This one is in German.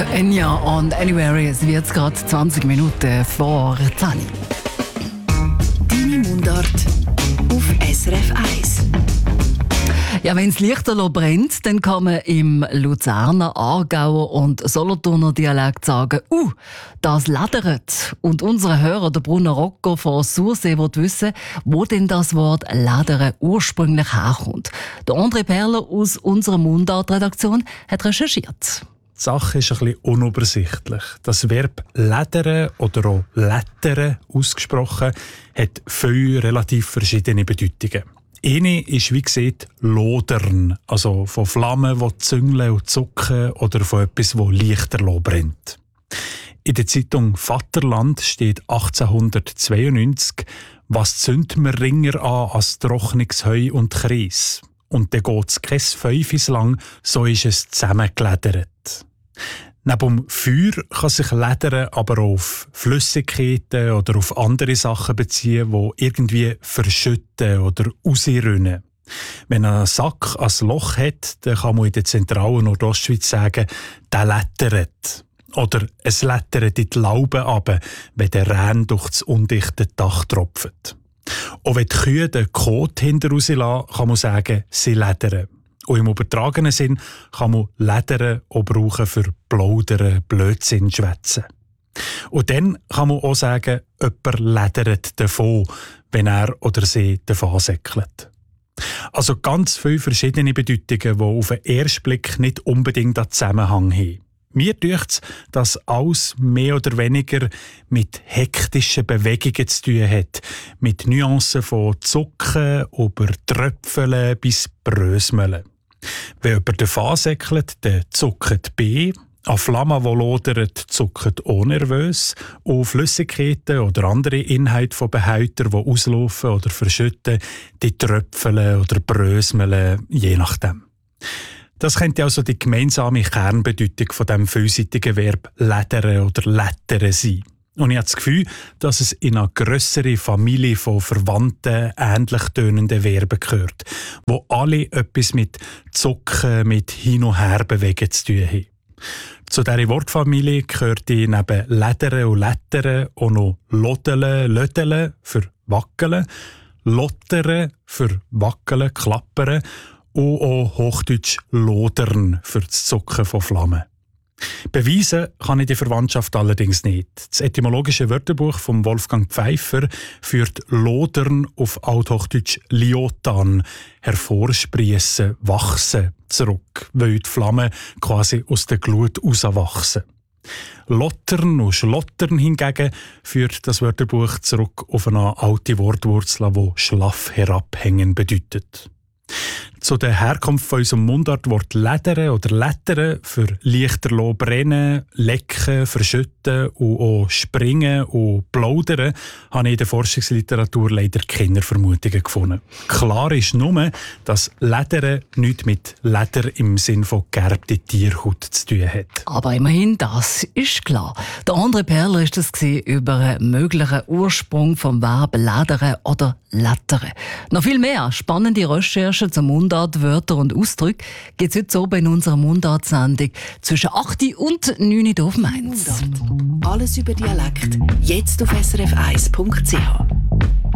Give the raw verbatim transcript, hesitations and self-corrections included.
Enya und Anywhere. Es wird gerade zwanzig Minuten vor zehn. Deine Mundart auf S R F eins. Ja, wenn das Lichterloh brennt, dann kann man im Luzerner, Aargauer und Solothurner Dialekt sagen, uh, das ledert. Und unser Hörer, der Bruno Rocco von Sursee, will wissen, wo denn das Wort ledern ursprünglich herkommt. Der André Perler aus unserer Mundart-Redaktion hat recherchiert. Die Sache ist ein bisschen unübersichtlich. Das Verb «ledern» oder auch «lettern» ausgesprochen hat viele relativ verschiedene Bedeutungen. Eine ist, wie gesagt, «lodern», also von Flammen, die züngeln und zucken oder von etwas, das Lichterloh brennt. In der Zeitung «Vaterland» steht achtzehnhundertzweiundneunzig, was zündet man ringer an als trockenes Heu und Kreis. Und dann geht es kein Fünfis lang, so ist es zusammengeledert. Neben dem Feuer kann sich Ledern aber auf Flüssigkeiten oder auf andere Sachen beziehen, die irgendwie verschütten oder rausrinnen. Wenn ein Sack ein Loch hat, dann kann man in der zentralen Nordostschweiz sagen, der lettert. Oder es lettert in die Laube runter, wenn der Rehn durch das undichte Dach tropft. Auch wenn die Kühe den Kot hinter rauslassen, kann man sagen, sie ledern. Und im übertragenen Sinn kann man Ledern auch brauchen für Plaudern, Blödsinn schwätzen. Und dann kann man auch sagen, jemand ledert davon, wenn er oder sie davon säckelt. Also ganz viele verschiedene Bedeutungen, die auf den ersten Blick nicht unbedingt einen Zusammenhang haben. Mir dünkt es, dass alles mehr oder weniger mit hektischen Bewegungen zu tun hat. Mit Nuancen von Zucken über Tröpfeln bis Brösmeln. Wenn jemand davon säckelt, dann zuckt B. An Flammen, die lodert, zuckt O nervös. Und Flüssigkeiten oder andere Inhalte von Behältern, die auslaufen oder verschütten, die tröpfeln oder brösmeln, je nachdem. Das könnte also die gemeinsame Kernbedeutung von dem vielseitigen Verb «ledern» oder «lettern» sein. Und ich habe das Gefühl, dass es in eine grössere Familie von verwandten, ähnlich tönenden Verben gehört, wo alle etwas mit Zucken, mit Hin- und Herbewegen zu tun haben. Zu dieser Wortfamilie gehört neben «ledern» und «lettern» auch noch «lodeln», «lödeln» für «wackeln», «lottern» für «wackeln», «klappern» und auch Hochdeutsch «lodern» für das Zucken von Flammen. Beweisen kann ich die Verwandtschaft allerdings nicht. Das etymologische Wörterbuch von Wolfgang Pfeiffer führt «lodern» auf Althochdeutsch «liotan», hervorsprießen, wachsen, zurück, weil die Flammen quasi aus der Glut herauswachsen. «Lottern» und «schlottern» hingegen führt das Wörterbuch zurück auf eine alte Wortwurzel, die «schlaff herabhängen» bedeutet. Zu der Herkunft von unserem Mundartwort «ledern» oder «lettern» für Lichterloh brennen, lecken, verschütten und auch springen und plaudern habe ich in der Forschungsliteratur leider keine Vermutungen gefunden. Klar ist nur, dass «ledern» nichts mit Leder im Sinn von gegerbte Tierhaut zu tun hat. Aber immerhin, das ist klar. Der André Perler war das über einen möglichen Ursprung vom Verb «ledern» oder «lettern». Noch viel mehr spannende Recherchen zum Mundartwörter und Ausdrücke gibt es heute oben in unserer Mundartsendung zwischen acht und neun auf Mainz. Alles über Dialekt, jetzt auf S R F eins Punkt C H.